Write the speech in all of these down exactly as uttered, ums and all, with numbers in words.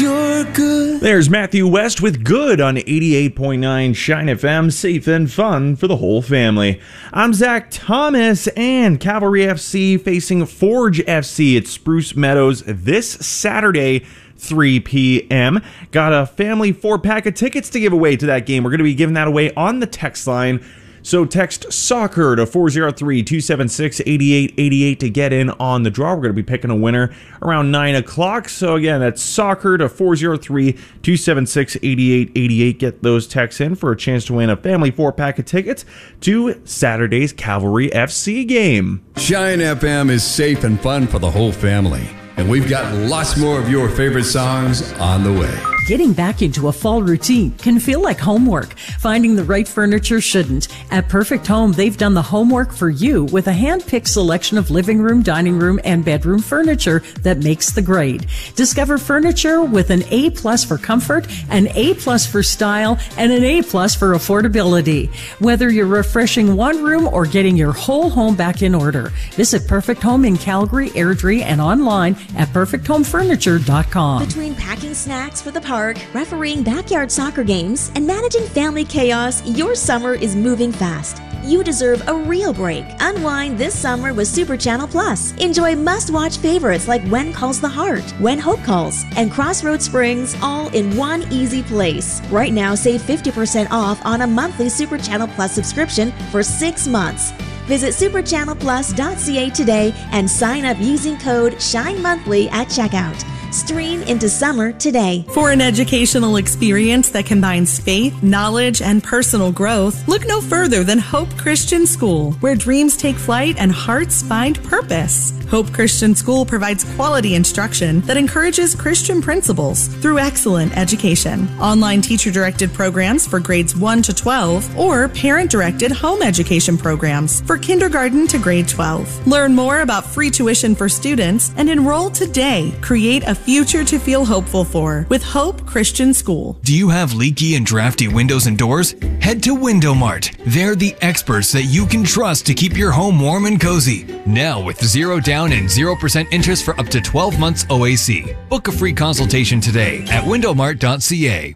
you're good. There's Matthew West with Good on eighty-eight point nine Shine F M, safe and fun for the whole family. I'm Zach Thomas, and Cavalry F C facing Forge F C at Spruce Meadows this Saturday, three p.m. Got a family four-pack of tickets to give away to that game. We're going to be giving that away on the text line. So text soccer to four oh three, two seven six, eight eight eight eight to get in on the draw. We're going to be picking a winner around nine o'clock. So again, that's soccer to four oh three, two seven six, eight eight eight eight. Get those texts in for a chance to win a family four-pack of tickets to Saturday's Cavalry F C game. Shine F M is safe and fun for the whole family. And we've got lots more of your favorite songs on the way. Getting back into a fall routine can feel like homework. Finding the right furniture shouldn't. At Perfect Home, they've done the homework for you with a hand-picked selection of living room, dining room, and bedroom furniture that makes the grade. Discover furniture with an A plus for comfort, an A plus for style, and an A plus for affordability. Whether you're refreshing one room or getting your whole home back in order, visit Perfect Home in Calgary, Airdrie, and online at perfect home furniture dot com. Between packing snacks for the park, refereeing backyard soccer games, and managing family chaos, your summer is moving fast. You deserve a real break. Unwind this summer with Super Channel Plus. Enjoy must-watch favorites like When Calls the Heart, When Hope Calls, and Crossroads Springs, all in one easy place. Right now, save fifty percent off on a monthly Super Channel Plus subscription for six months. Visit super channel plus dot c a today and sign up using code SHINEMONTHLY at checkout. Stream into summer today. For an educational experience that combines faith, knowledge, and personal growth, look no further than Hope Christian School, where dreams take flight and hearts find purpose. Hope Christian School provides quality instruction that encourages Christian principles through excellent education. Online teacher-directed programs for grades one to twelve or parent-directed home education programs for kindergarten to grade twelve. Learn more about free tuition for students and enroll today. Create a future to feel hopeful for with Hope Christian School. Do you have leaky and drafty windows and doors? Head to Window Mart. They're the experts that you can trust to keep your home warm and cozy. Now with zero down and zero percent interest for up to twelve months O A C. Book a free consultation today at window mart dot c a.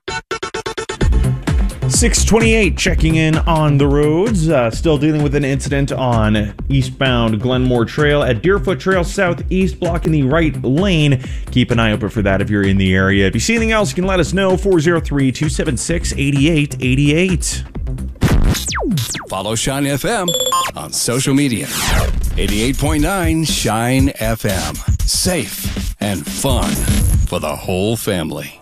six twenty-eight, checking in on the roads. Uh, still dealing with an incident on eastbound Glenmore Trail at Deerfoot Trail Southeast, blocking the right lane. Keep an eye open for that if you're in the area. If you see anything else, you can let us know. four oh three, two seven six, eight eight eight eight. Follow Shine F M on social media. eighty-eight point nine Shine F M. Safe and fun for the whole family.